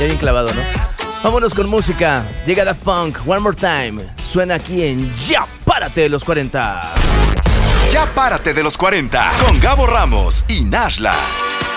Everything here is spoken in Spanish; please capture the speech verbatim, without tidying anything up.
Bien clavado, ¿no? Vámonos con música. Llega Daft Punk, One More Time. Suena aquí en Ya Párate de los cuarenta. Ya Párate de los cuarenta con Gabo Ramos y Nashla.